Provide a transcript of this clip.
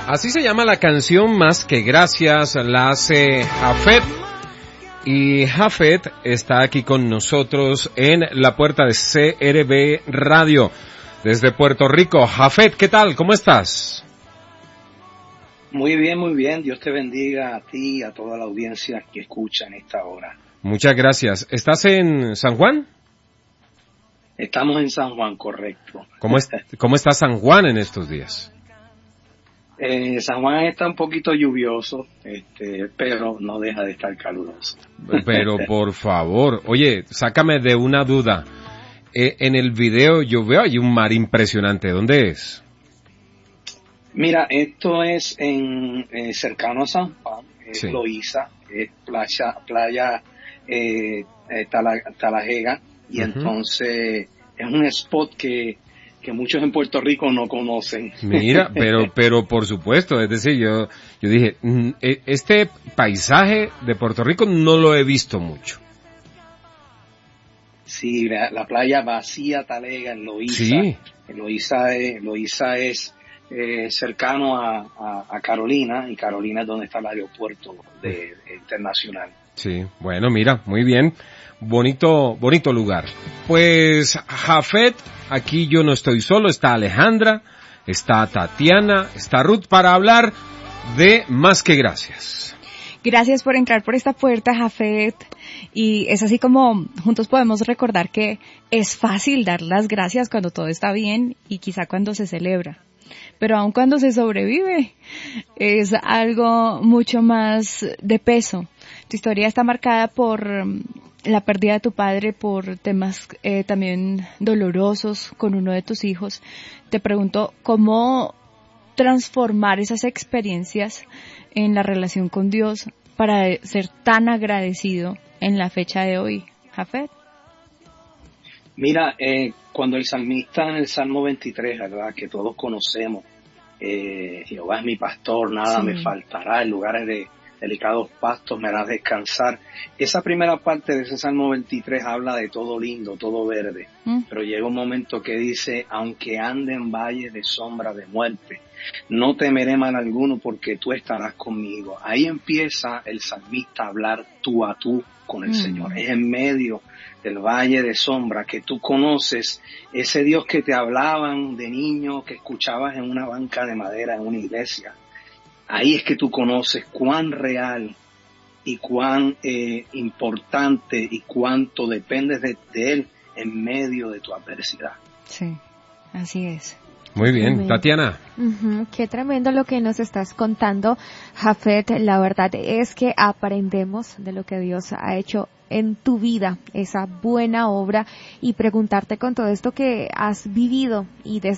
Así se llama la canción Más que Gracias, la hace Jafet. Y Jafet está aquí con nosotros en la puerta de CRB Radio, desde Puerto Rico. Jafet, ¿qué tal? ¿Cómo estás? Muy bien, muy bien. Dios te bendiga a ti y a toda la audiencia que escucha en esta hora. Muchas gracias. ¿Estás en San Juan? Estamos en San Juan, correcto. ¿Cómo está San Juan en estos días? San Juan está un poquito lluvioso, pero no deja de estar caluroso. Pero por favor, oye, sácame de una duda. En el video yo veo ahí un mar impresionante. ¿Dónde es? Mira, esto es cercano a San Juan, Sí. Loíza, es playa Talajega, y entonces es un spot que muchos en Puerto Rico no conocen. Mira, pero por supuesto, es decir, yo dije, este paisaje de Puerto Rico no lo he visto mucho. Sí, la playa vacía Talega en Loíza. Sí. Loíza es cercano a Carolina, y Carolina es donde está el aeropuerto internacional. Sí, bueno, mira, muy bien. Bonito lugar. Pues, Jafet, aquí yo no estoy solo, está Alejandra, está Tatiana, está Ruth para hablar de Más que Gracias. Gracias por entrar por esta puerta, Jafet. Y es así como juntos podemos recordar que es fácil dar las gracias cuando todo está bien y quizá cuando se celebra. Pero aun cuando se sobrevive, es algo mucho más de peso. Tu historia está marcada por la pérdida de tu padre, por temas también dolorosos con uno de tus hijos. Te pregunto, ¿cómo transformar esas experiencias en la relación con Dios para ser tan agradecido en la fecha de hoy, Jafet? Mira, cuando el salmista en el Salmo 23, ¿verdad?, que todos conocemos, Jehová es mi pastor, nada me faltará, en lugares de delicados pastos me harás descansar. Esa primera parte de ese Salmo 23 habla de todo lindo, todo verde, pero llega un momento que dice, aunque ande en valle de sombra de muerte, no temeré mal alguno porque tú estarás conmigo. Ahí empieza el salmista a hablar tú a tú con el Señor. Es en medio del valle de sombra que tú conoces ese Dios que te hablaban de niño, que escuchabas en una banca de madera en una iglesia. Ahí es que tú conoces cuán real y cuán importante y cuánto dependes de Él en medio de tu adversidad. Sí, así es. Muy bien, tremendo. Tatiana. Qué tremendo lo que nos estás contando, Jafet. La verdad es que aprendemos de lo que Dios ha hecho en tu vida, esa buena obra, y preguntarte con todo esto que has vivido y desde